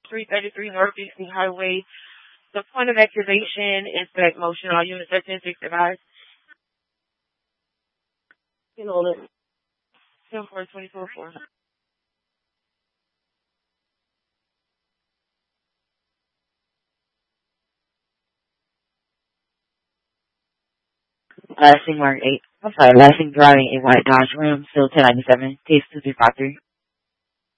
333 Northeast Highway. The point of activation is back motion. All units at 1065. You know it. 10-4-24-4. Last thing driving a white Dodge Ram, still 1097, case 2353.